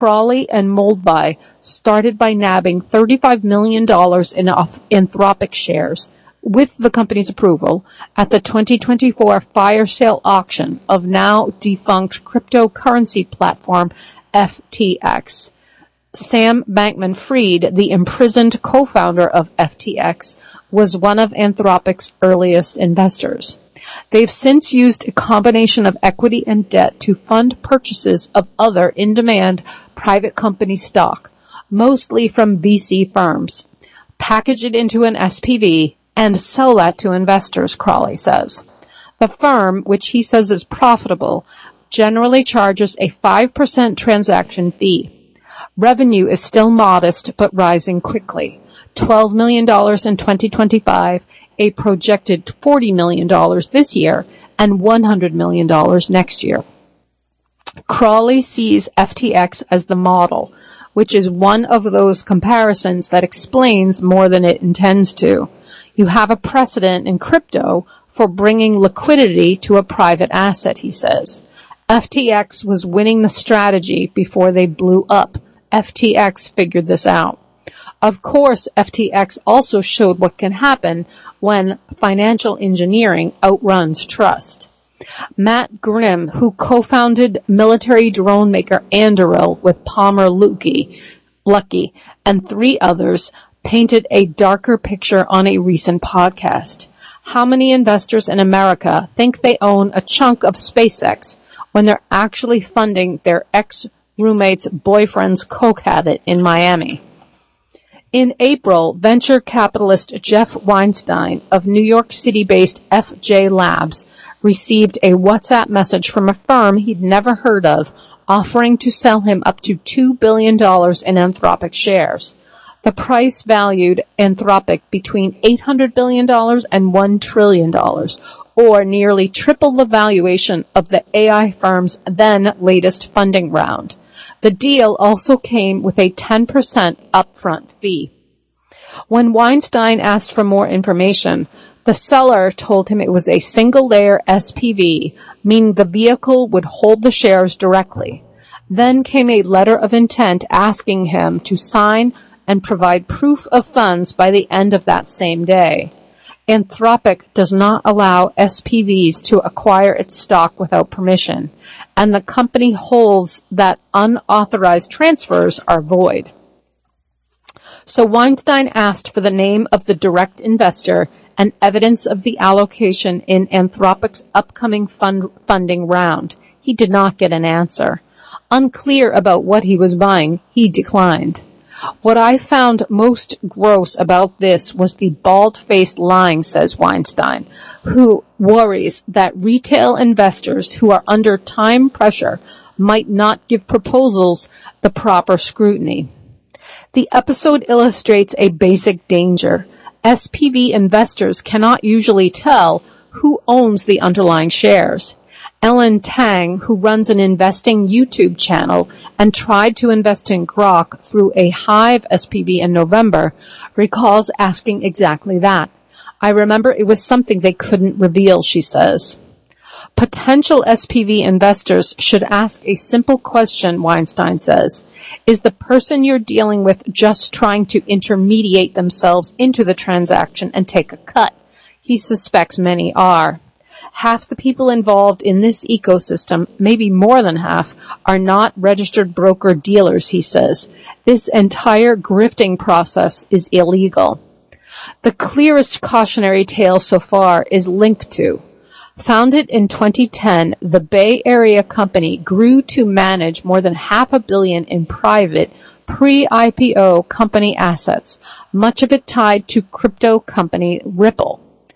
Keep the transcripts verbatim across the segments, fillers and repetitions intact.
Crawley and Moldby started by nabbing thirty-five million dollars in Anthropic shares, with the company's approval, at the twenty twenty-four fire sale auction of now-defunct cryptocurrency platform F T X. Sam Bankman-Fried, the imprisoned co-founder of F T X, was one of Anthropic's earliest investors. They've since used a combination of equity and debt to fund purchases of other in-demand private company stock, mostly from V C firms, package it into an S P V, and sell that to investors, Crawley says. The firm, which he says is profitable, generally charges a five percent transaction fee. Revenue is still modest but rising quickly. twelve million dollars in twenty twenty-five, a projected forty million dollars this year, and one hundred million dollars next year. Crawley sees F T X as the model, which is one of those comparisons that explains more than it intends to. You have a precedent in crypto for bringing liquidity to a private asset, he says. F T X was winning the strategy before they blew up. F T X figured this out. Of course, F T X also showed what can happen when financial engineering outruns trust. Matt Grimm, who co-founded military drone maker Anduril with Palmer Luckey, Luckey and three others, painted a darker picture on a recent podcast. How many investors in America think they own a chunk of SpaceX when they're actually funding their ex-roommate's boyfriend's coke habit in Miami? In April, venture capitalist Jeff Weinstein of New York City-based F J Labs received a WhatsApp message from a firm he'd never heard of offering to sell him up to two billion dollars in Anthropic shares. The price valued Anthropic between eight hundred billion dollars and one trillion dollars, or nearly triple the valuation of the A I firm's then latest funding round. The deal also came with a ten percent upfront fee. When Weinstein asked for more information, the seller told him it was a single-layer S P V, meaning the vehicle would hold the shares directly. Then came a letter of intent asking him to sign and provide proof of funds by the end of that same day. Anthropic does not allow S P Vs to acquire its stock without permission, and the company holds that unauthorized transfers are void. So Weinstein asked for the name of the direct investor and evidence of the allocation in Anthropic's upcoming fund funding round. He did not get an answer. Unclear about what he was buying, he declined. What I found most gross about this was the bald-faced lying, says Weinstein, who worries that retail investors who are under time pressure might not give proposals the proper scrutiny. The episode illustrates a basic danger. S P V investors cannot usually tell who owns the underlying shares. Ellen Tang, who runs an investing YouTube channel and tried to invest in Grok through a Hive S P V in November, recalls asking exactly that. I remember it was something they couldn't reveal, she says. Potential S P V investors should ask a simple question, Weinstein says. Is the person you're dealing with just trying to intermediate themselves into the transaction and take a cut? He suspects many are. Half the people involved in this ecosystem, maybe more than half, are not registered broker-dealers, he says. This entire grifting process is illegal. The clearest cautionary tale so far is Linkto. Founded in twenty ten, the Bay Area company grew to manage more than half a billion in private, pre-I P O company assets, much of it tied to crypto company Ripple.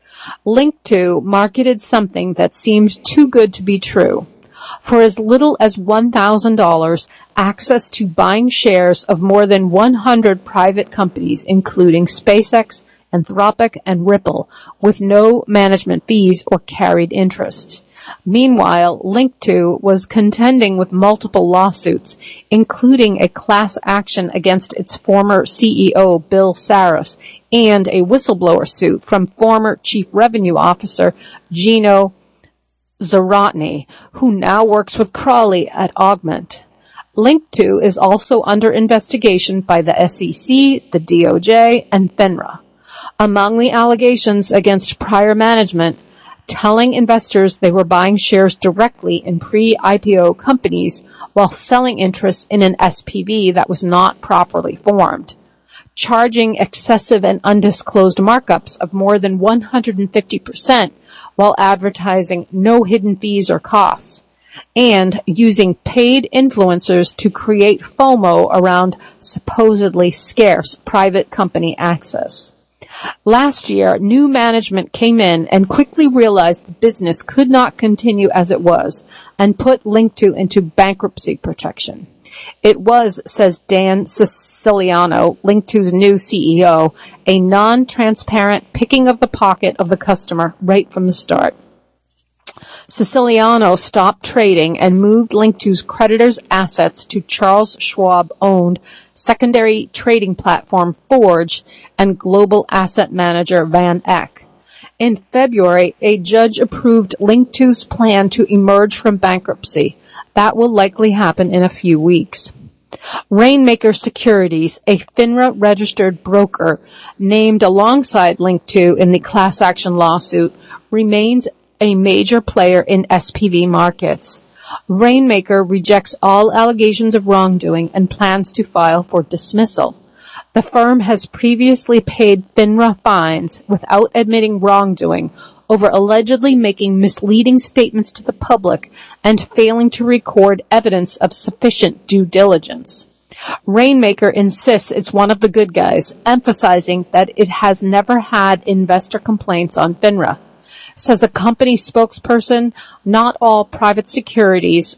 Linkto marketed something that seemed too good to be true. For as little as one thousand dollars, access to buying shares of more than one hundred private companies, including SpaceX, Anthropic, and Ripple, with no management fees or carried interest. Meanwhile, Linkto was contending with multiple lawsuits, including a class action against its former C E O, Bill Saras, and a whistleblower suit from former Chief Revenue Officer Gino Zarotny, who now works with Crawley at Augment. Linqto is also under investigation by the S E C, the D O J, and FINRA. Among the allegations against prior management, telling investors they were buying shares directly in pre-I P O companies while selling interests in an S P V that was not properly formed, charging excessive and undisclosed markups of more than one hundred fifty percent while advertising no hidden fees or costs, and using paid influencers to create FOMO around supposedly scarce private company access. Last year, new management came in and quickly realized the business could not continue as it was and put Linqto into bankruptcy protection. It was, says Dan Siciliano, Linqto's new C E O, a non-transparent picking of the pocket of the customer right from the start. Siciliano stopped trading and moved Linqto's creditors' assets to Charles Schwab-owned secondary trading platform Forge and global asset manager Van Eck. In February, a judge approved Linqto's plan to emerge from bankruptcy. That will likely happen in a few weeks. Rainmaker Securities, a FINRA-registered broker named alongside Linqto in the class action lawsuit, remains a major player in S P V markets. Rainmaker rejects all allegations of wrongdoing and plans to file for dismissal. The firm has previously paid FINRA fines without admitting wrongdoing over allegedly making misleading statements to the public and failing to record evidence of sufficient due diligence. Rainmaker insists it's one of the good guys, emphasizing that it has never had investor complaints on FINRA. Says a company spokesperson, not all private securities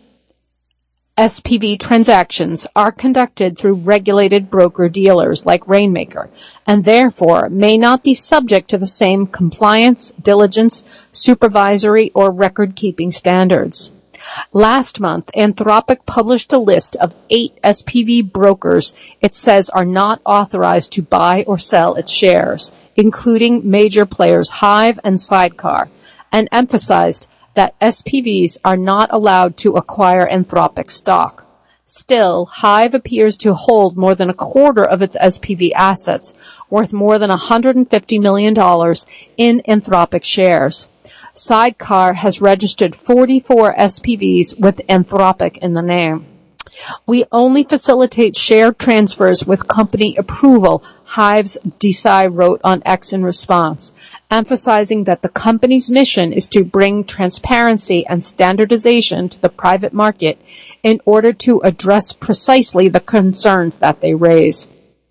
S P V transactions are conducted through regulated broker-dealers like Rainmaker, and therefore may not be subject to the same compliance, diligence, supervisory, or record-keeping standards. Last month, Anthropic published a list of eight S P V brokers it says are not authorized to buy or sell its shares, including major players Hive and Sidecar, and emphasized that S P Vs are not allowed to acquire Anthropic stock. Still, Hive appears to hold more than a quarter of its S P V assets, worth more than one hundred fifty million dollars in Anthropic shares. Sidecar has registered forty-four S P Vs with Anthropic in the name. We only facilitate share transfers with company approval, Hive's Desai wrote on X in response, emphasizing that the company's mission is to bring transparency and standardization to the private market in order to address precisely the concerns that they raise.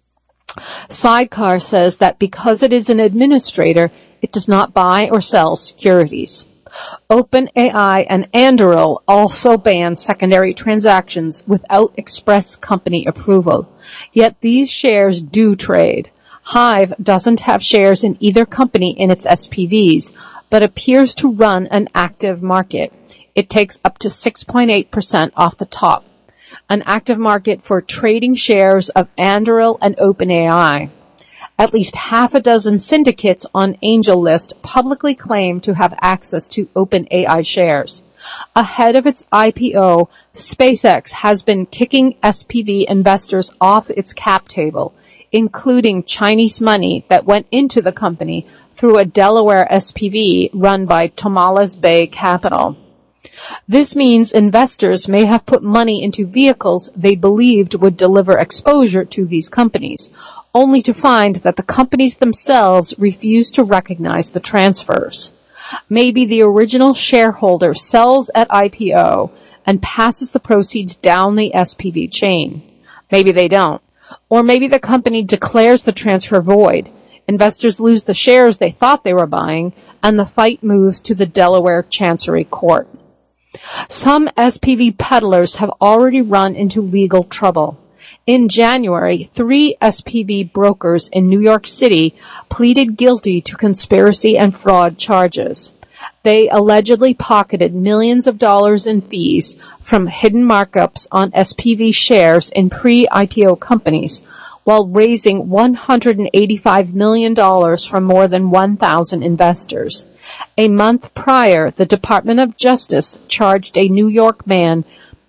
Sidecar says that because it is an administrator, it does not buy or sell securities. OpenAI and Anduril also ban secondary transactions without express company approval. Yet these shares do trade. Hive doesn't have shares in either company in its S P Vs, but appears to run an active market. It takes up to six point eight percent off the top. An active market for trading shares of Anduril and OpenAI. At least half a dozen syndicates on AngelList publicly claim to have access to OpenAI shares. Ahead of its I P O, SpaceX has been kicking S P V investors off its cap table, including Chinese money that went into the company through a Delaware S P V run by Tomales Bay Capital. This means investors may have put money into vehicles they believed would deliver exposure to these companies, only to find that the companies themselves refuse to recognize the transfers. Maybe the original shareholder sells at I P O and passes the proceeds down the S P V chain. Maybe they don't. Or maybe the company declares the transfer void. Investors lose the shares they thought they were buying, and the fight moves to the Delaware Chancery Court. Some S P V peddlers have already run into legal trouble. In January, three S P V brokers in New York City pleaded guilty to conspiracy and fraud charges. They allegedly pocketed millions of dollars in fees from hidden markups on S P V shares in pre-I P O companies, while raising one hundred eighty-five million dollars from more than one thousand investors. A month prior, the Department of Justice charged a New York man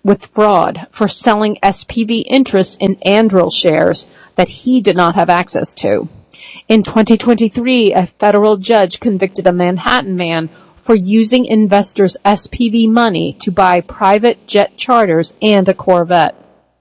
with fraud for selling S P V interests in Anduril shares that he did not have access to. In twenty twenty-three, a federal judge convicted a Manhattan man for using investors' S P V money to buy private jet charters and a Corvette.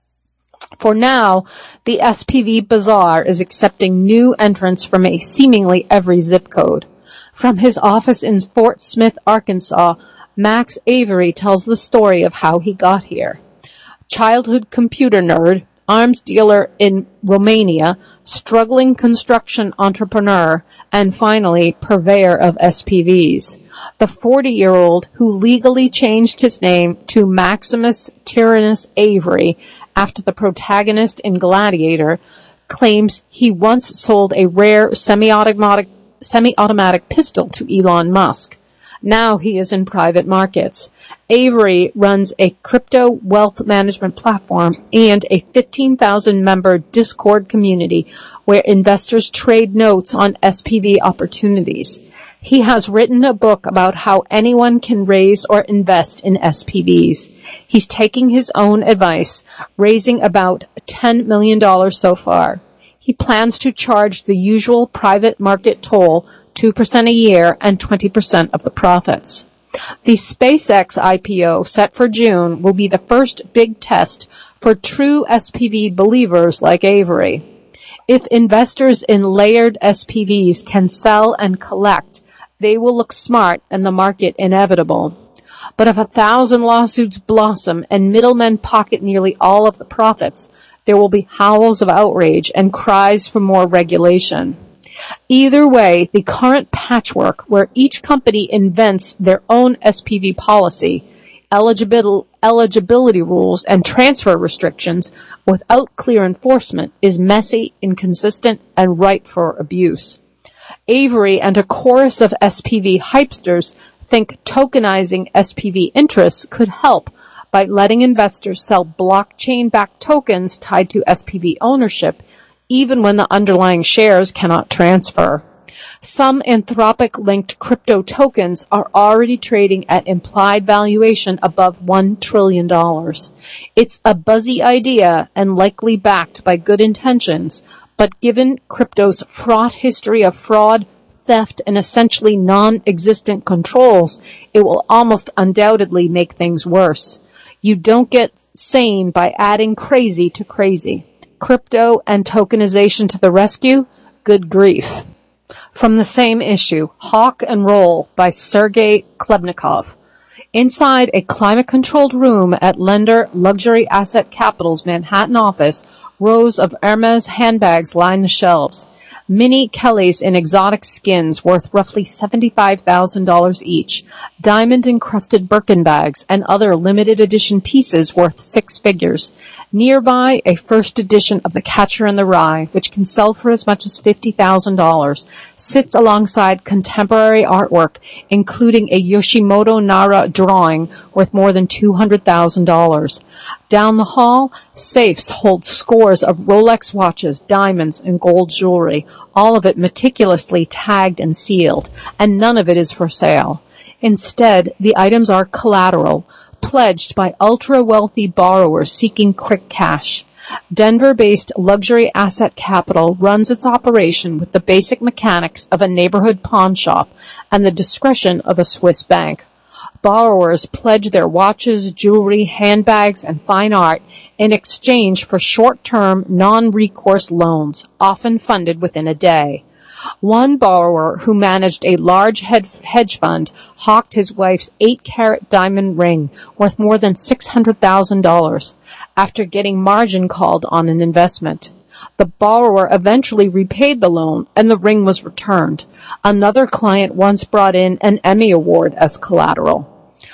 For now, the S P V bazaar is accepting new entrants from a seemingly every zip code. From his office in Fort Smith, Arkansas, Max Avery tells the story of how he got here. Childhood computer nerd, arms dealer in Romania, struggling construction entrepreneur, and finally, purveyor of S P Vs. The forty-year-old who legally changed his name to Maximus Tyrannus Avery after the protagonist in Gladiator claims he once sold a rare semi-automatic, semi-automatic pistol to Elon Musk. Now he is in private markets. Avery runs a crypto wealth management platform and a fifteen thousand member Discord community where investors trade notes on S P V opportunities. He has written a book about how anyone can raise or invest in S P Vs. He's taking his own advice, raising about ten million dollars so far. He plans to charge the usual private market toll, two percent a year and twenty percent of the profits. The SpaceX I P O set for June will be the first big test for true S P V believers like Avery. If investors in layered S P Vs can sell and collect, they will look smart and the market inevitable. But if a thousand lawsuits blossom and middlemen pocket nearly all of the profits, there will be howls of outrage and cries for more regulation. Either way, the current patchwork where each company invents their own S P V policy, eligibility, eligibility rules, and transfer restrictions without clear enforcement is messy, inconsistent, and ripe for abuse. Avery and a chorus of S P V hypesters think tokenizing S P V interests could help by letting investors sell blockchain-backed tokens tied to S P V ownership, even when the underlying shares cannot transfer. Some Anthropic-linked crypto tokens are already trading at implied valuation above one trillion dollars. It's a buzzy idea and likely backed by good intentions, but given crypto's fraught history of fraud, theft, and essentially non-existent controls, it will almost undoubtedly make things worse. You don't get sane by adding crazy to crazy. Crypto and tokenization to the rescue? Good grief. From the same issue, Hawk and Roll by Sergei Klebnikov. Inside a climate-controlled room at lender Luxury Asset Capital's Manhattan office, rows of Hermes handbags line the shelves. Mini Kellys in exotic skins worth roughly seventy-five thousand dollars each, diamond-encrusted Birkin bags, and other limited edition pieces worth six figures. Nearby, a first edition of The Catcher in the Rye, which can sell for as much as fifty thousand dollars, sits alongside contemporary artwork, including a Yoshimoto Nara drawing worth more than two hundred thousand dollars. Down the hall, safes hold scores of Rolex watches, diamonds, and gold jewelry, all of it meticulously tagged and sealed, and none of it is for sale. Instead, the items are collateral, pledged by ultra-wealthy borrowers seeking quick cash. Denver-based Luxury Asset Capital runs its operation with the basic mechanics of a neighborhood pawn shop and the discretion of a Swiss bank. Borrowers pledge their watches, jewelry, handbags, and fine art in exchange for short-term, non-recourse loans, often funded within a day. One borrower who managed a large hedge fund hawked his wife's eight-carat diamond ring worth more than six hundred thousand dollars after getting margin called on an investment. The borrower eventually repaid the loan, and the ring was returned. Another client once brought in an Emmy Award as collateral.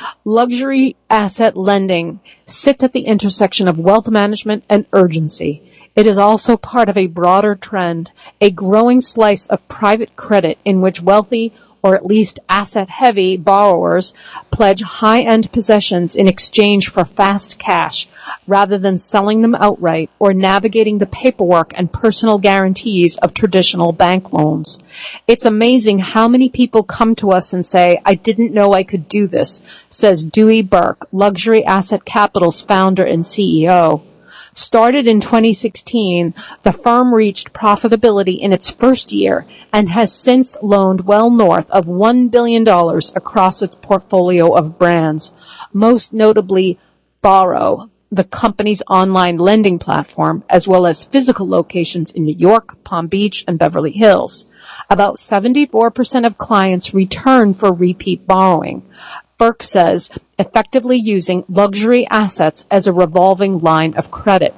Luxury asset lending sits at the intersection of wealth management and urgency. It is also part of a broader trend, a growing slice of private credit in which wealthy, or at least asset-heavy borrowers pledge high-end possessions in exchange for fast cash rather than selling them outright or navigating the paperwork and personal guarantees of traditional bank loans. It's amazing how many people come to us and say, "I didn't know I could do this," says Dewey Burke, Luxury Asset Capital's founder and C E O. Started in twenty sixteen, the firm reached profitability in its first year and has since loaned well north of one billion dollars across its portfolio of brands, most notably Borrow, the company's online lending platform, as well as physical locations in New York, Palm Beach, and Beverly Hills. About seventy-four percent of clients return for repeat borrowing. Burke says, effectively using luxury assets as a revolving line of credit.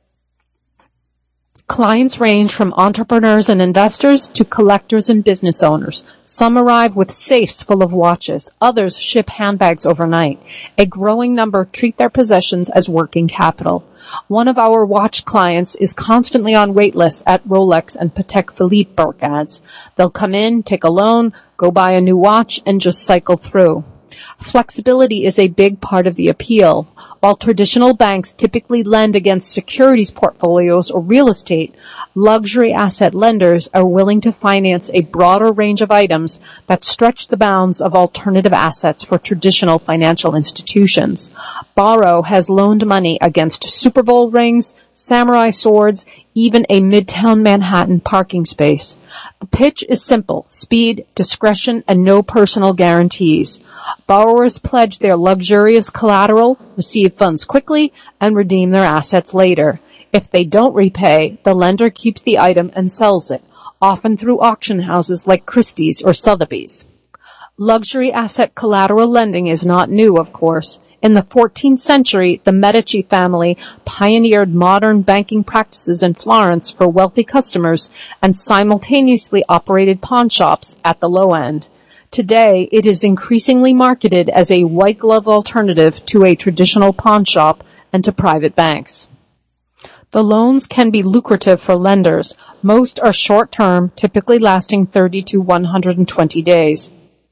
Clients range from entrepreneurs and investors to collectors and business owners. Some arrive with safes full of watches. Others ship handbags overnight. A growing number treat their possessions as working capital. One of our watch clients is constantly on wait lists at Rolex and Patek Philippe, Burke adds. They'll come in, take a loan, go buy a new watch, and just cycle through. Flexibility is a big part of the appeal. While traditional banks typically lend against securities portfolios or real estate, luxury asset lenders are willing to finance a broader range of items that stretch the bounds of alternative assets for traditional financial institutions. Borrow has loaned money against Super Bowl rings, samurai swords, even a Midtown Manhattan parking space. The pitch is simple: speed, discretion, and no personal guarantees. Borrowers pledge their luxurious collateral, receive funds quickly, and redeem their assets later. If they don't repay, the lender keeps the item and sells it, often through auction houses like Christie's or Sotheby's. Luxury asset collateral lending is not new, of course. In the fourteenth century, the Medici family pioneered modern banking practices in Florence for wealthy customers and simultaneously operated pawn shops at the low end. Today, it is increasingly marketed as a white-glove alternative to a traditional pawn shop and to private banks. The loans can be lucrative for lenders. Most are short-term, typically lasting thirty to one hundred twenty days.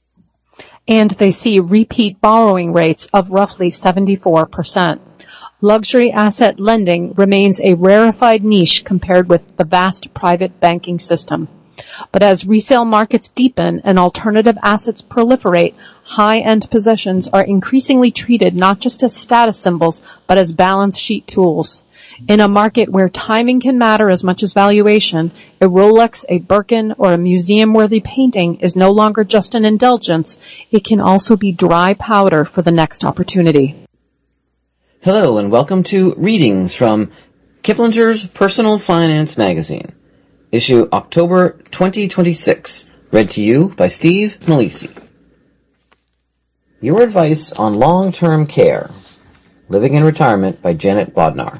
And they see repeat borrowing rates of roughly seventy-four percent. Luxury asset lending remains a rarefied niche compared with the vast private banking system. But as resale markets deepen and alternative assets proliferate, high-end possessions are increasingly treated not just as status symbols, but as balance sheet tools. In a market where timing can matter as much as valuation, a Rolex, a Birkin, or a museum-worthy painting is no longer just an indulgence. It can also be dry powder for the next opportunity. Hello, and welcome to Readings from Kiplinger's Personal Finance Magazine, issue October twenty twenty-six, read to you by Steve Malisi. Your Advice on Long-Term Care, Living in Retirement by Janet Bodnar.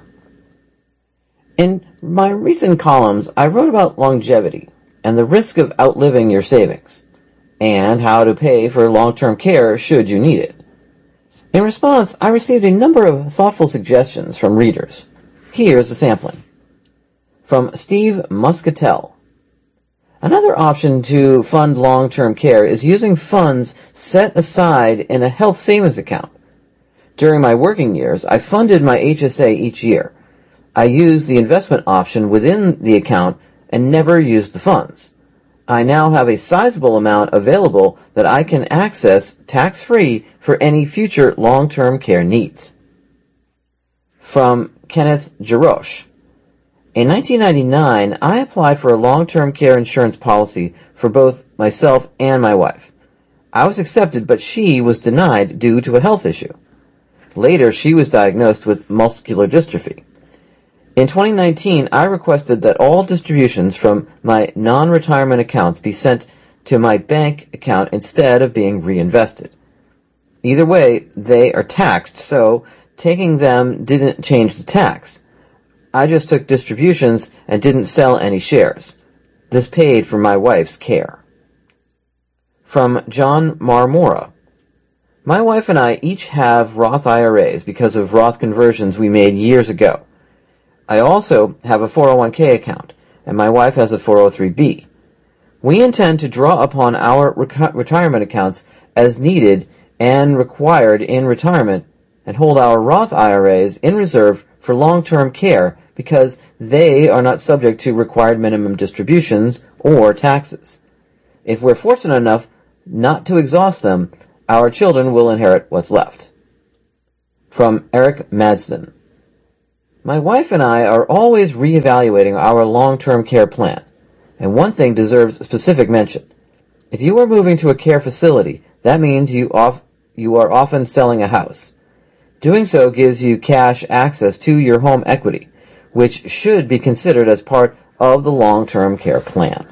In my recent columns, I wrote about longevity and the risk of outliving your savings, and how to pay for long-term care should you need it. In response, I received a number of thoughtful suggestions from readers. Here's a sampling. From Steve Muscatel. Another option to fund long-term care is using funds set aside in a health savings account. During my working years, I funded my H S A each year. I used the investment option within the account and never used the funds. I now have a sizable amount available that I can access tax-free for any future long-term care needs. From Kenneth Jarosh. In nineteen ninety-nine, I applied for a long-term care insurance policy for both myself and my wife. I was accepted, but she was denied due to a health issue. Later, she was diagnosed with muscular dystrophy. In twenty nineteen, I requested that all distributions from my non-retirement accounts be sent to my bank account instead of being reinvested. Either way, they are taxed, so taking them didn't change the tax. I just took distributions and didn't sell any shares. This paid for my wife's care. From John Marmora. My wife and I each have Roth I R As because of Roth conversions we made years ago. I also have a four oh one k account, and my wife has a four oh three b. We intend to draw upon our rec- retirement accounts as needed and required in retirement and hold our Roth I R As in reserve for long-term care because they are not subject to required minimum distributions or taxes. If we're fortunate enough not to exhaust them, our children will inherit what's left. From Eric Madsden. My wife and I are always reevaluating our long-term care plan, and one thing deserves specific mention. If you are moving to a care facility, that means you, off, you are often selling a house. Doing so gives you cash access to your home equity, which should be considered as part of the long-term care plan.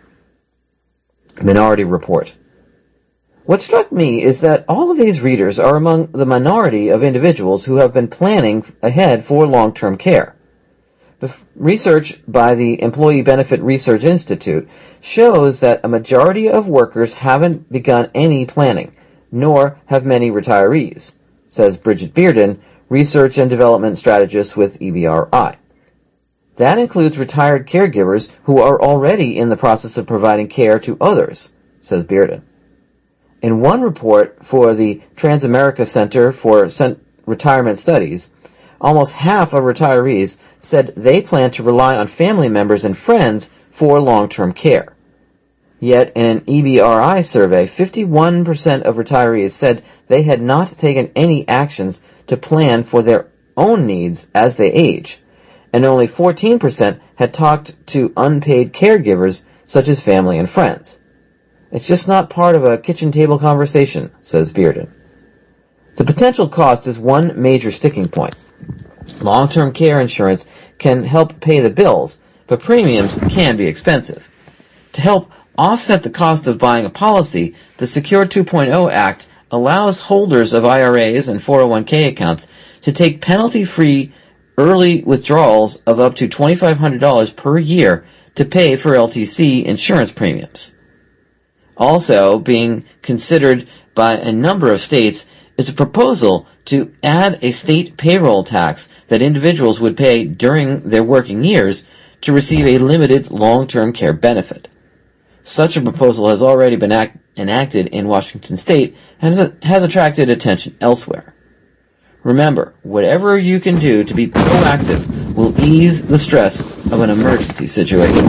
Minority Report. What struck me is that all of these readers are among the minority of individuals who have been planning ahead for long-term care. Research by the Employee Benefit Research Institute shows that a majority of workers haven't begun any planning, nor have many retirees, says Bridget Bearden, Research and Development Strategist with E B R I. That includes retired caregivers who are already in the process of providing care to others, says Bearden. In one report for the Transamerica Center for Retirement Studies, almost half of retirees said they plan to rely on family members and friends for long-term care. Yet, in an E B R I survey, fifty-one percent of retirees said they had not taken any actions to plan for their own needs as they age, and only fourteen percent had talked to unpaid caregivers such as family and friends. It's just not part of a kitchen table conversation, says Bearden. The potential cost is one major sticking point. Long-term care insurance can help pay the bills, but premiums can be expensive. To help offset the cost of buying a policy, the Secure two point oh Act allows holders of I R As and four oh one k accounts to take penalty-free early withdrawals of up to twenty-five hundred dollars per year to pay for L T C insurance premiums. Also being considered by a number of states is a proposal to add a state payroll tax that individuals would pay during their working years to receive a limited long-term care benefit. Such a proposal has already been act- enacted in Washington State and has, has attracted attention elsewhere. Remember, whatever you can do to be proactive will ease the stress of an emergency situation.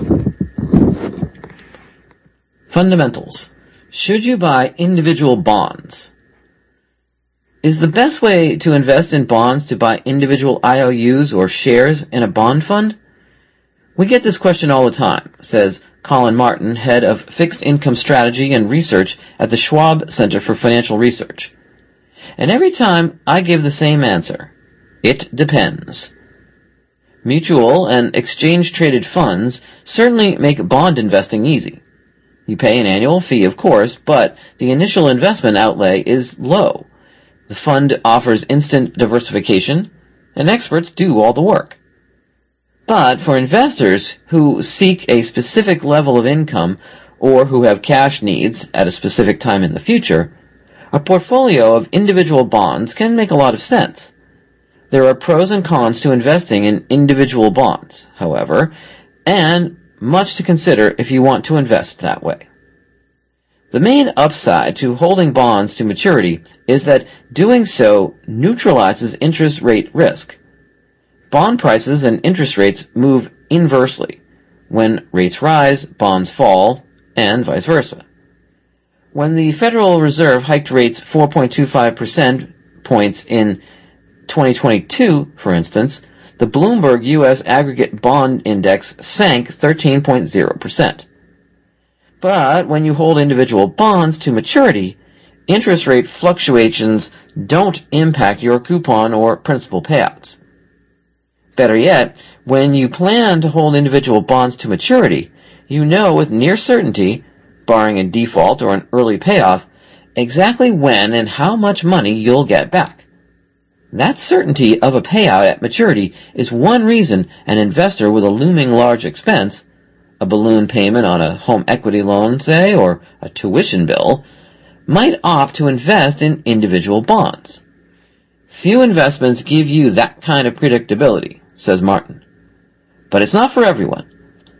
Fundamentals. Should you buy individual bonds? Is the best way to invest in bonds to buy individual I O Us or shares in a bond fund? We get this question all the time, says Colin Martin, head of Fixed Income Strategy and Research at the Schwab Center for Financial Research. And every time I give the same answer. It depends. Mutual and exchange-traded funds certainly make bond investing easy. You pay an annual fee, of course, but the initial investment outlay is low. The fund offers instant diversification, and experts do all the work. But for investors who seek a specific level of income or who have cash needs at a specific time in the future, a portfolio of individual bonds can make a lot of sense. There are pros and cons to investing in individual bonds, however, and much to consider if you want to invest that way. The main upside to holding bonds to maturity is that doing so neutralizes interest rate risk. Bond prices and interest rates move inversely. When rates rise, bonds fall, and vice versa. When the Federal Reserve hiked rates four point two five percent points in twenty twenty-two, for instance, the Bloomberg U S Aggregate Bond Index sank thirteen point zero percent. But when you hold individual bonds to maturity, interest rate fluctuations don't impact your coupon or principal payouts. Better yet, when you plan to hold individual bonds to maturity, you know with near certainty, barring a default or an early payoff, exactly when and how much money you'll get back. That certainty of a payout at maturity is one reason an investor with a looming large expense, a balloon payment on a home equity loan, say, or a tuition bill, might opt to invest in individual bonds. Few investments give you that kind of predictability, says Martin. But it's not for everyone.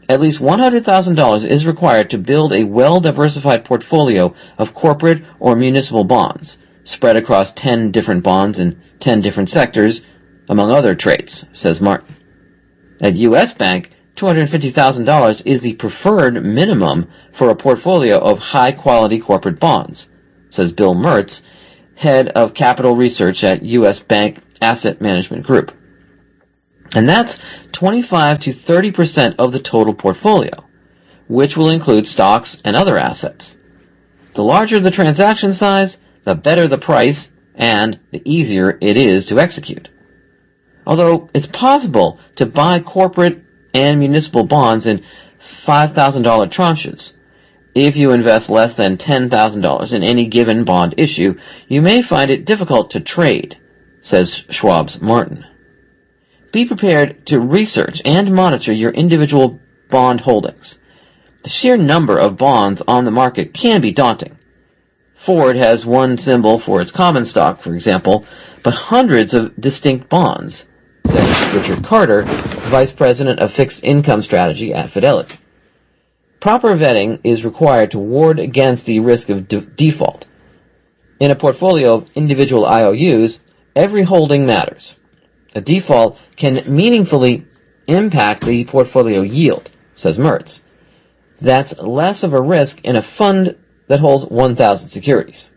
at least one hundred thousand dollars is required to build a well-diversified portfolio of corporate or municipal bonds, spread across ten different bonds in ten different sectors, among other traits, says Martin. At U S Bank, two hundred fifty thousand dollars is the preferred minimum for a portfolio of high-quality corporate bonds, says Bill Mertz, head of capital research at U S Bank Asset Management Group. And that's twenty-five to thirty percent of the total portfolio, which will include stocks and other assets. The larger the transaction size, the better the price, and the easier it is to execute. Although it's possible to buy corporate and municipal bonds in five thousand dollars tranches, if you invest less than ten thousand dollars in any given bond issue, you may find it difficult to trade, says Schwab's Martin. Be prepared to research and monitor your individual bond holdings. The sheer number of bonds on the market can be daunting. Ford has one symbol for its common stock, for example, but hundreds of distinct bonds, says Richard Carter, Vice President of Fixed Income Strategy at Fidelity. Proper vetting is required to ward against the risk of de- default. In a portfolio of individual I O Us, every holding matters. A default can meaningfully impact the portfolio yield, says Mertz. That's less of a risk in a fund that holds one thousand securities.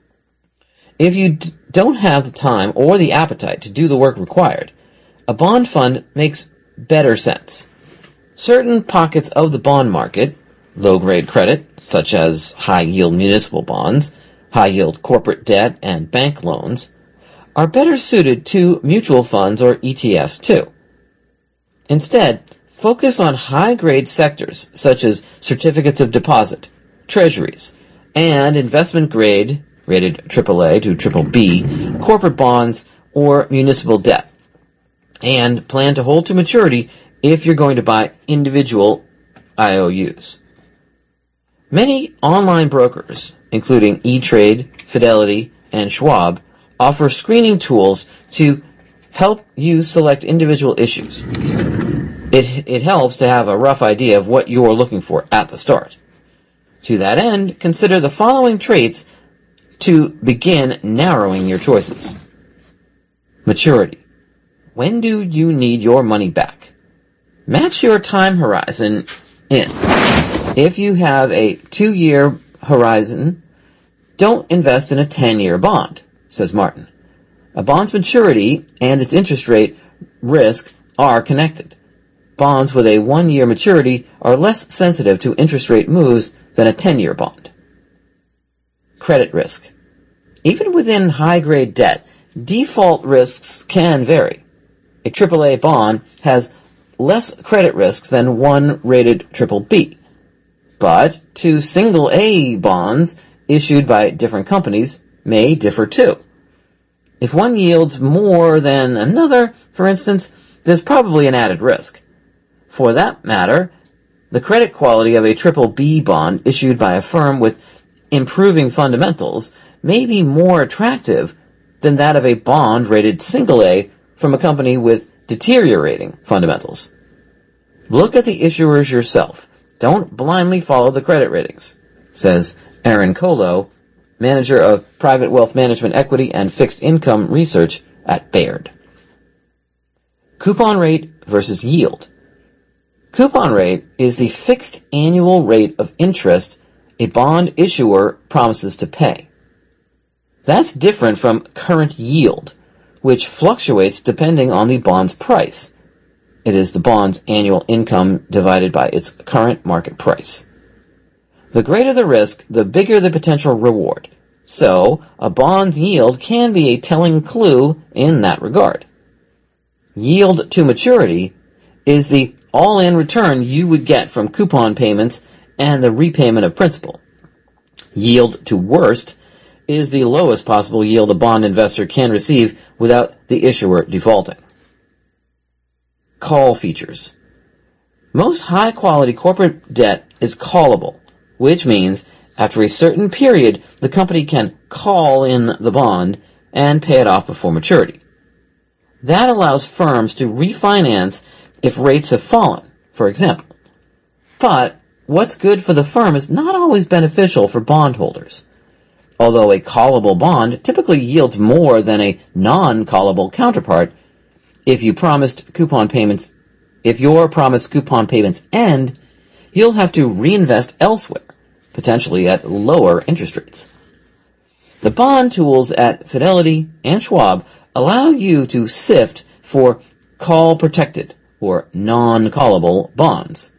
If you d- don't have the time or the appetite to do the work required, a bond fund makes better sense. Certain pockets of the bond market, low-grade credit, such as high-yield municipal bonds, high-yield corporate debt, and bank loans, are better suited to mutual funds or E T Fs too. Instead, focus on high-grade sectors such as certificates of deposit, treasuries, and investment-grade, rated triple A to triple B, corporate bonds or municipal debt, and plan to hold to maturity if you're going to buy individual I O Us. Many online brokers, including E-Trade, Fidelity, and Schwab, offer screening tools to help you select individual issues. It, it helps to have a rough idea of what you're looking for at the start. To that end, consider the following traits to begin narrowing your choices. Maturity. When do you need your money back? Match your time horizon in. If you have a two-year horizon, don't invest in a ten-year bond, says Martin. A bond's maturity and its interest rate risk are connected. Bonds with a one-year maturity are less sensitive to interest rate moves than a ten-year bond. Credit risk. Even within high-grade debt, default risks can vary. A triple A bond has less credit risks than one rated triple B. But two single A bonds issued by different companies may differ too. If one yields more than another, for instance, there's probably an added risk. For that matter, the credit quality of a triple B bond issued by a firm with improving fundamentals may be more attractive than that of a bond rated single A from a company with deteriorating fundamentals. Look at the issuers yourself. Don't blindly follow the credit ratings, says Aaron Colo, manager of private wealth management equity and fixed income research at Baird. Coupon rate versus yield. Coupon rate is the fixed annual rate of interest a bond issuer promises to pay. That's different from current yield, which fluctuates depending on the bond's price. It is the bond's annual income divided by its current market price. The greater the risk, the bigger the potential reward. So, a bond's yield can be a telling clue in that regard. Yield to maturity is the all-in return you would get from coupon payments and the repayment of principal. Yield to worst is the lowest possible yield a bond investor can receive without the issuer defaulting. Call features. Most high-quality corporate debt is callable, which means after a certain period, the company can call in the bond and pay it off before maturity. That allows firms to refinance if rates have fallen, for example. But what's good for the firm is not always beneficial for bondholders. Although a callable bond typically yields more than a non-callable counterpart, if you promised coupon payments, if your promised coupon payments end, you'll have to reinvest elsewhere, potentially at lower interest rates. The bond tools at Fidelity and Schwab allow you to sift for call-protected or non-callable bonds.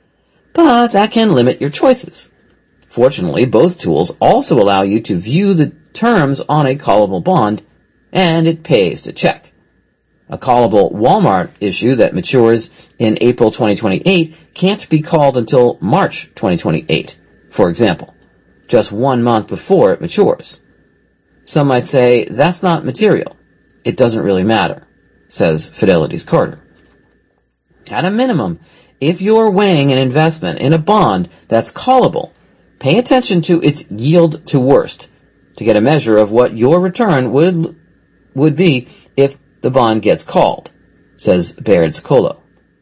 But that can limit your choices. Fortunately, both tools also allow you to view the terms on a callable bond, and it pays to check. A callable Walmart issue that matures in April twenty twenty-eight can't be called until March twenty twenty-eight, for example, just one month before it matures. Some might say that's not material. It doesn't really matter, says Fidelity's Carter. At a minimum, if you're weighing an investment in a bond that's callable, pay attention to its yield to worst to get a measure of what your return would would be if the bond gets called, says Baird Scolo.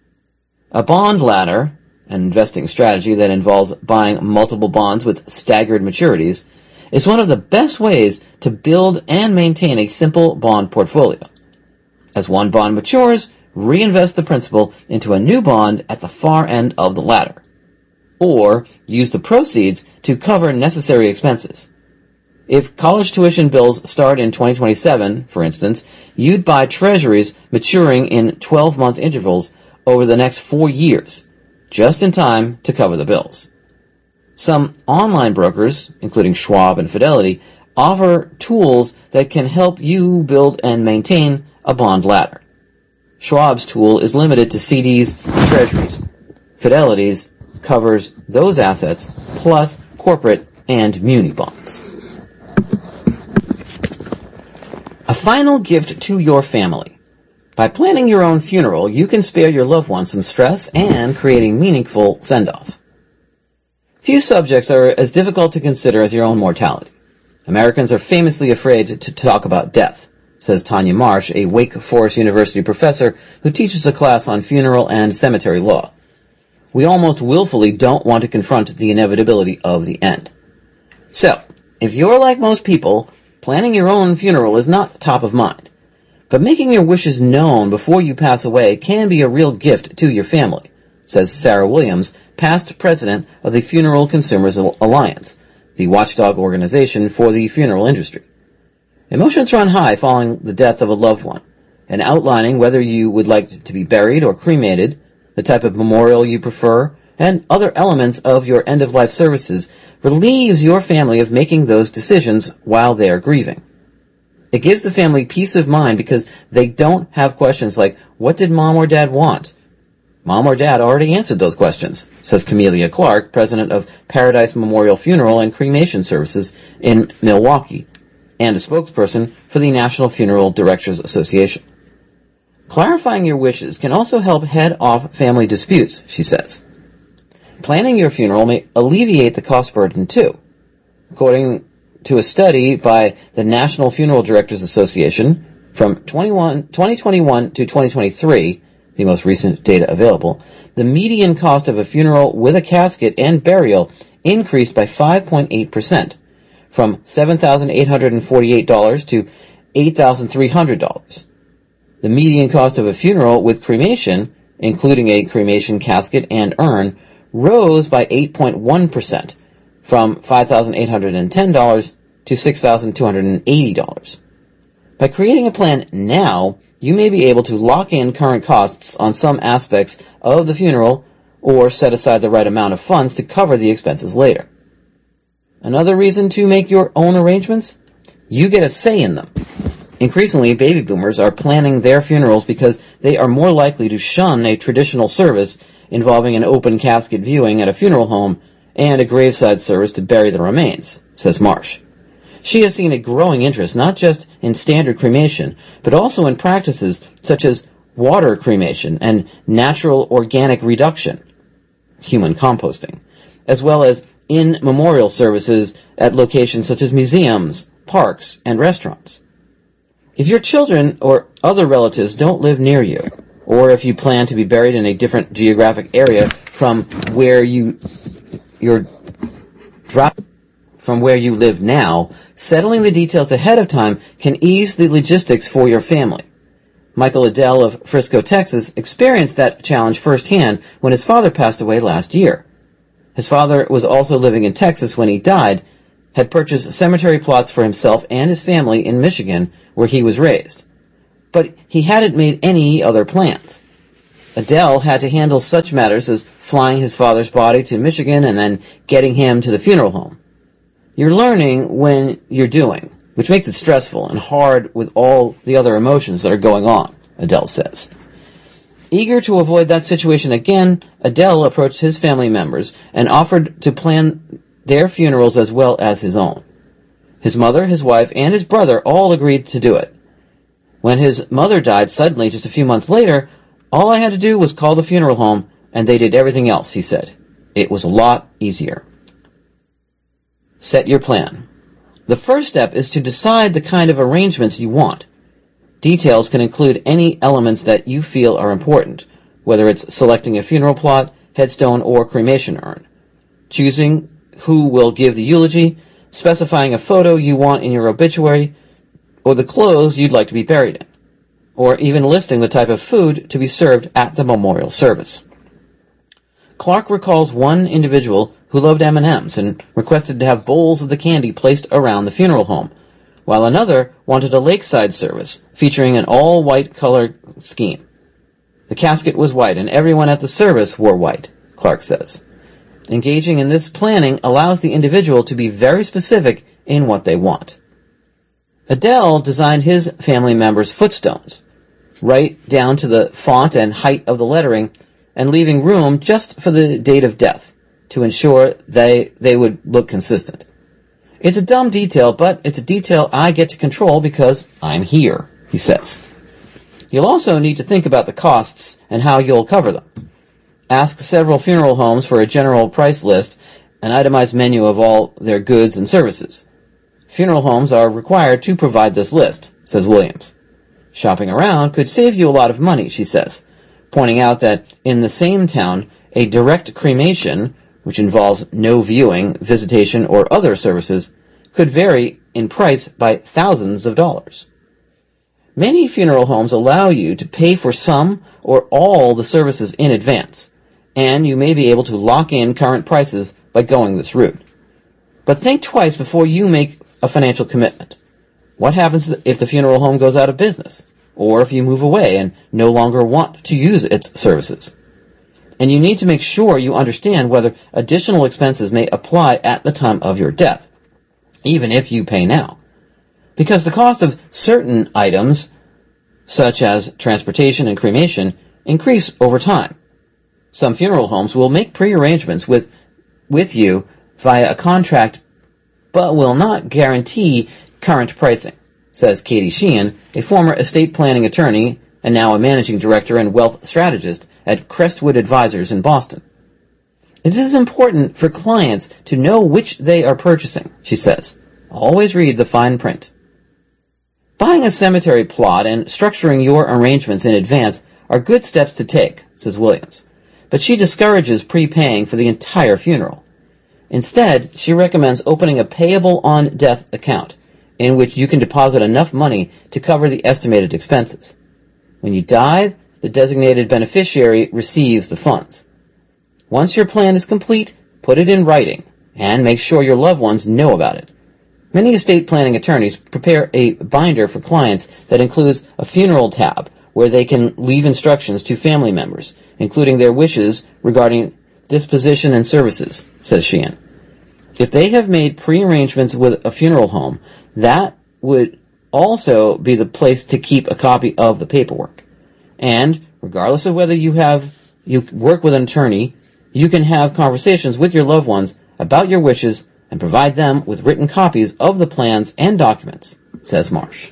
A bond ladder, an investing strategy that involves buying multiple bonds with staggered maturities, is one of the best ways to build and maintain a simple bond portfolio. As one bond matures, reinvest the principal into a new bond at the far end of the ladder, or use the proceeds to cover necessary expenses. If college tuition bills start in twenty twenty-seven, for instance, you'd buy treasuries maturing in twelve-month intervals over the next four years, just in time to cover the bills. Some online brokers, including Schwab and Fidelity, offer tools that can help you build and maintain a bond ladder. Schwab's tool is limited to C Ds and treasuries. Fidelity's covers those assets plus corporate and muni bonds. A final gift to your family. By planning your own funeral, you can spare your loved one some stress and create a meaningful send-off. Few subjects are as difficult to consider as your own mortality. Americans are famously afraid to talk about death, says Tanya Marsh, a Wake Forest University professor who teaches a class on funeral and cemetery law. We almost willfully don't want to confront the inevitability of the end. So, if you're like most people, planning your own funeral is not top of mind. But making your wishes known before you pass away can be a real gift to your family, says Sarah Williams, past president of the Funeral Consumers Alliance, the watchdog organization for the funeral industry. Emotions run high following the death of a loved one, and outlining whether you would like to be buried or cremated, the type of memorial you prefer, and other elements of your end-of-life services relieves your family of making those decisions while they are grieving. It gives the family peace of mind because they don't have questions like, what did mom or dad want? Mom or dad already answered those questions, says Camelia Clark, president of Paradise Memorial Funeral and Cremation Services in Milwaukee, and a spokesperson for the National Funeral Directors Association. Clarifying your wishes can also help head off family disputes, she says. Planning your funeral may alleviate the cost burden, too. According to a study by the National Funeral Directors Association, from twenty twenty-one to twenty twenty-three, the most recent data available, the median cost of a funeral with a casket and burial increased by five point eight percent, from seven thousand eight hundred forty-eight dollars to eight thousand three hundred dollars. The median cost of a funeral with cremation, including a cremation casket and urn, rose by eight point one percent, from five thousand eight hundred ten dollars to six thousand two hundred eighty dollars. By creating a plan now, you may be able to lock in current costs on some aspects of the funeral or set aside the right amount of funds to cover the expenses later. Another reason to make your own arrangements? You get a say in them. Increasingly, baby boomers are planning their funerals because they are more likely to shun a traditional service involving an open casket viewing at a funeral home and a graveside service to bury the remains, says Marsh. She has seen a growing interest not just in standard cremation, but also in practices such as water cremation and natural organic reduction, human composting, as well as in memorial services at locations such as museums, parks, and restaurants. If your children or other relatives don't live near you, or if you plan to be buried in a different geographic area from where you your drop from where you live now, settling the details ahead of time can ease the logistics for your family. Michael Adell of Frisco, Texas, experienced that challenge firsthand when his father passed away last year. His father was also living in Texas when he died, had purchased cemetery plots for himself and his family in Michigan, where he was raised. But he hadn't made any other plans. Adell had to handle such matters as flying his father's body to Michigan and then getting him to the funeral home. You're learning when you're doing, which makes it stressful and hard with all the other emotions that are going on, Adell says. Eager to avoid that situation again, Adell approached his family members and offered to plan their funerals as well as his own. His mother, his wife, and his brother all agreed to do it. When his mother died suddenly just a few months later, all I had to do was call the funeral home, and they did everything else, he said. It was a lot easier. Set your plan. The first step is to decide the kind of arrangements you want. Details can include any elements that you feel are important, whether it's selecting a funeral plot, headstone, or cremation urn, choosing who will give the eulogy, specifying a photo you want in your obituary, or the clothes you'd like to be buried in, or even listing the type of food to be served at the memorial service. Clark recalls one individual who loved M and M's and requested to have bowls of the candy placed around the funeral home, while another wanted a lakeside service featuring an all-white color scheme. The casket was white, and everyone at the service wore white, Clark says. Engaging in this planning allows the individual to be very specific in what they want. Adell designed his family members' footstones, right down to the font and height of the lettering, and leaving room just for the date of death to ensure they, they would look consistent. It's a dumb detail, but it's a detail I get to control because I'm here, he says. You'll also need to think about the costs and how you'll cover them. Ask several funeral homes for a general price list, an itemized menu of all their goods and services. Funeral homes are required to provide this list, says Williams. Shopping around could save you a lot of money, she says, pointing out that in the same town, a direct cremation, which involves no viewing, visitation, or other services, could vary in price by thousands of dollars. Many funeral homes allow you to pay for some or all the services in advance, and you may be able to lock in current prices by going this route. But think twice before you make a financial commitment. What happens if the funeral home goes out of business, or if you move away and no longer want to use its services? And you need to make sure you understand whether additional expenses may apply at the time of your death, even if you pay now. Because the cost of certain items, such as transportation and cremation, increase over time. Some funeral homes will make pre-arrangements with, with you via a contract, but will not guarantee current pricing, says Katie Sheehan, a former estate planning attorney and now a managing director and wealth strategist at Crestwood Advisors in Boston. It is important for clients to know which they are purchasing, she says. Always read the fine print. Buying a cemetery plot and structuring your arrangements in advance are good steps to take, says Williams, but she discourages prepaying for the entire funeral. Instead, she recommends opening a payable on death account, in which you can deposit enough money to cover the estimated expenses. When you die, the designated beneficiary receives the funds. Once your plan is complete, put it in writing, and make sure your loved ones know about it. Many estate planning attorneys prepare a binder for clients that includes a funeral tab where they can leave instructions to family members, including their wishes regarding disposition and services, says Sheehan. If they have made pre-arrangements with a funeral home, that would also be the place to keep a copy of the paperwork. And, regardless of whether you have you work with an attorney, you can have conversations with your loved ones about your wishes and provide them with written copies of the plans and documents, says Marsh.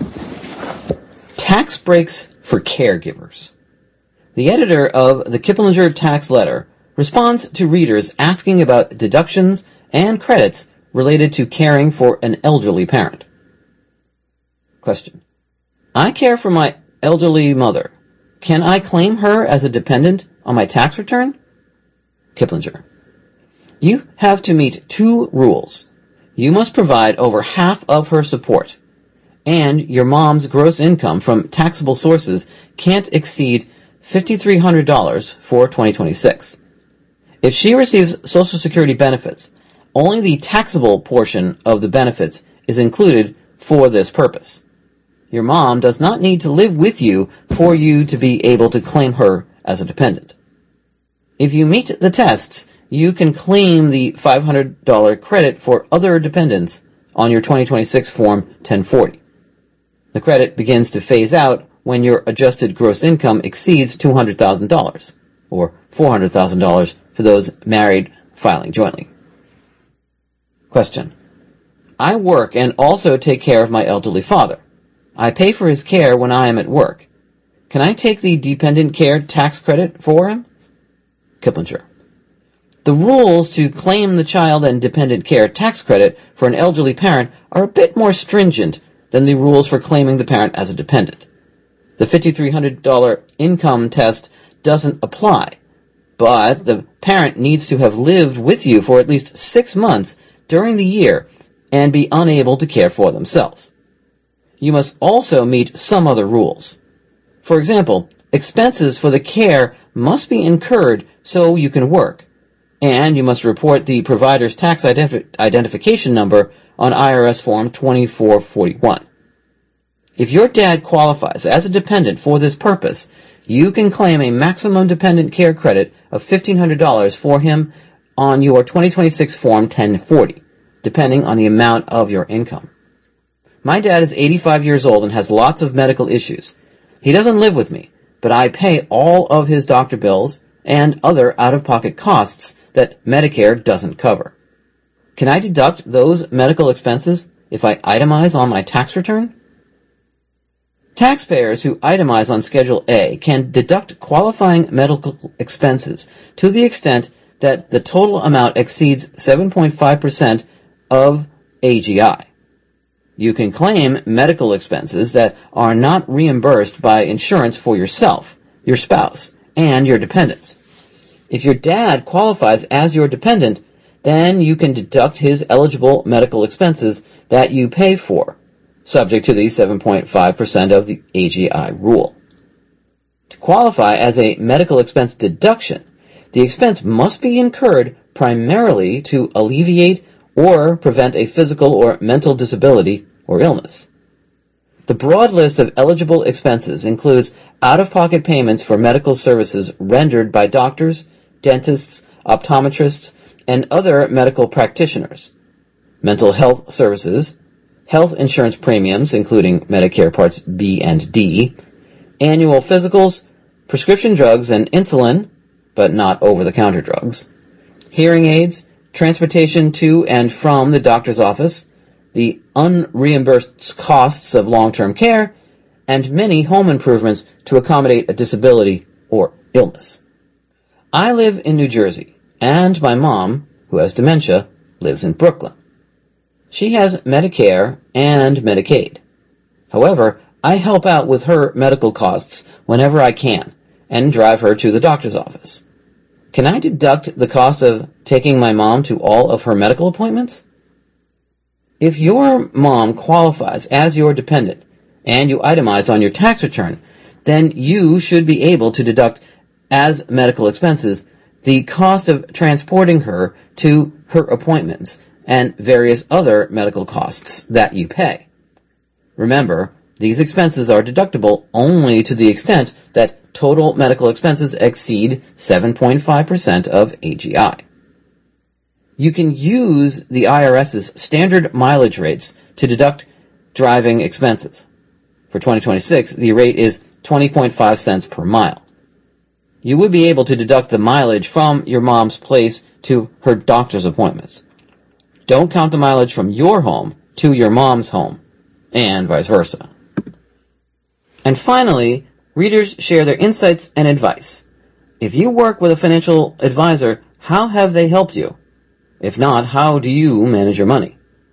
Tax breaks for caregivers. The editor of the Kiplinger Tax Letter responds to readers asking about deductions and credits related to caring for an elderly parent. Question. I care for my elderly mother. Can I claim her as a dependent on my tax return? Kiplinger. You have to meet two rules. You must provide over half of her support, and your mom's gross income from taxable sources can't exceed five thousand three hundred dollars for twenty twenty-six. If she receives Social Security benefits, only the taxable portion of the benefits is included for this purpose. Your mom does not need to live with you for you to be able to claim her as a dependent. If you meet the tests, you can claim the five hundred dollars credit for other dependents on your twenty twenty-six Form ten forty. The credit begins to phase out when your adjusted gross income exceeds two hundred thousand dollars, or four hundred thousand dollars for those married filing jointly. Question. I work and also take care of my elderly father. I pay for his care when I am at work. Can I take the dependent care tax credit for him? Kiplinger. The rules to claim the child and dependent care tax credit for an elderly parent are a bit more stringent than the rules for claiming the parent as a dependent. The five thousand three hundred dollars income test doesn't apply, but the parent needs to have lived with you for at least six months during the year and be unable to care for themselves. You must also meet some other rules. For example, expenses for the care must be incurred so you can work, and you must report the provider's tax identif- identification number on I R S Form twenty-four forty-one. If your dad qualifies as a dependent for this purpose, you can claim a maximum dependent care credit of fifteen hundred dollars for him on your twenty twenty-six Form ten forty, depending on the amount of your income. My dad is eighty-five years old and has lots of medical issues. He doesn't live with me, but I pay all of his doctor bills and other out-of-pocket costs that Medicare doesn't cover. Can I deduct those medical expenses if I itemize on my tax return? Taxpayers who itemize on Schedule A can deduct qualifying medical expenses to the extent that the total amount exceeds seven point five percent of A G I. You can claim medical expenses that are not reimbursed by insurance for yourself, your spouse, and your dependents. If your dad qualifies as your dependent, then you can deduct his eligible medical expenses that you pay for, subject to the seven point five percent of the A G I rule. To qualify as a medical expense deduction, the expense must be incurred primarily to alleviate or prevent a physical or mental disability or illness. The broad list of eligible expenses includes out-of-pocket payments for medical services rendered by doctors, dentists, optometrists, and other medical practitioners, mental health services, health insurance premiums, including Medicare Parts B and D, annual physicals, prescription drugs and insulin, but not over-the-counter drugs, hearing aids, transportation to and from the doctor's office, the unreimbursed costs of long-term care, and many home improvements to accommodate a disability or illness. I live in New Jersey, and my mom, who has dementia, lives in Brooklyn. She has Medicare and Medicaid. However, I help out with her medical costs whenever I can, and drive her to the doctor's office. Can I deduct the cost of taking my mom to all of her medical appointments? If your mom qualifies as your dependent, and you itemize on your tax return, then you should be able to deduct as medical expenses the cost of transporting her to her appointments and various other medical costs that you pay. Remember, these expenses are deductible only to the extent that total medical expenses exceed seven point five percent of A G I. You can use the IRS's standard mileage rates to deduct driving expenses. For twenty twenty-six, the rate is twenty point five cents per mile. You would be able to deduct the mileage from your mom's place to her doctor's appointments. Don't count the mileage from your home to your mom's home, and vice versa. And finally, readers share their insights and advice. If you work with a financial advisor, how have they helped you? If not, how do you manage your money?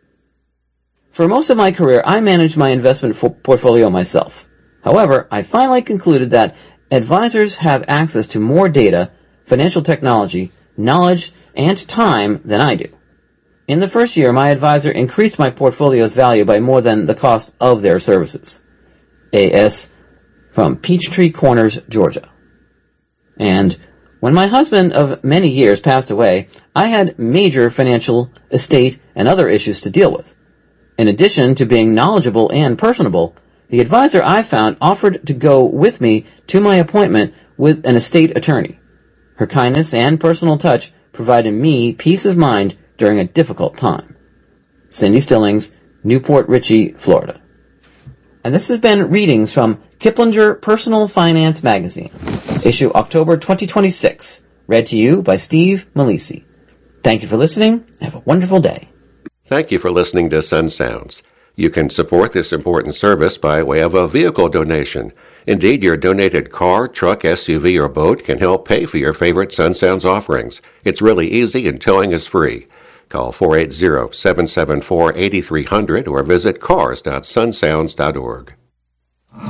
For most of my career, I managed my investment portfolio myself. However, I finally concluded that advisors have access to more data, financial technology, knowledge, and time than I do. In the first year, my advisor increased my portfolio's value by more than the cost of their services. A S from Peachtree Corners, Georgia. And when my husband of many years passed away, I had major financial, estate, and other issues to deal with. In addition to being knowledgeable and personable, the advisor I found offered to go with me to my appointment with an estate attorney. Her kindness and personal touch provided me peace of mind during a difficult time. Cindy Stillings, Newport Richey, Florida. And this has been Readings from Kiplinger Personal Finance Magazine, issue October twenty twenty-six, read to you by Steve Malisi. Thank you for listening, and have a wonderful day. Thank you for listening to Sun Sounds. You can support this important service by way of a vehicle donation. Indeed, your donated car, truck, S U V, or boat can help pay for your favorite Sun Sounds offerings. It's really easy and towing is free. Call four eight zero, seven seven four, eight three zero zero or visit cars dot sun sounds dot org.